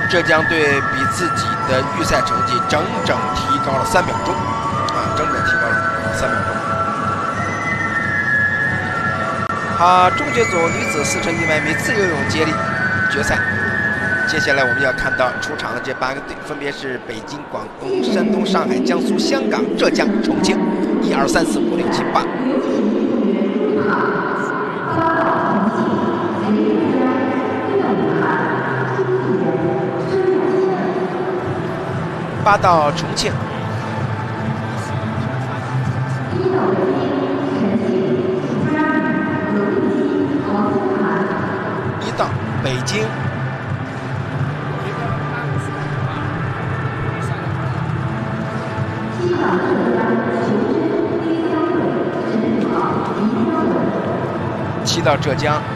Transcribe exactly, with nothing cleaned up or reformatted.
浙江队比自己的预赛成绩整整提高了三秒钟，啊，整整提高了三秒钟。好，中学组女子四乘一百米自由泳接力决赛，接下来我们要看到出场的这八个队，分别是北京、广东、山东、上海、江苏、香港、浙江、重庆，一二三四五六七八。八到重庆，一到北京，七到浙江。